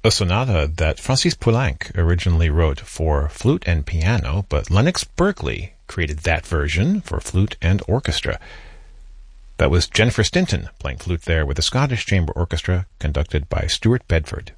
a sonata that Francis Poulenc originally wrote for flute and piano, but Lennox Berkeley created that version for flute and orchestra. That was Jennifer Stinton playing flute there with the Scottish Chamber Orchestra, conducted by Stuart Bedford.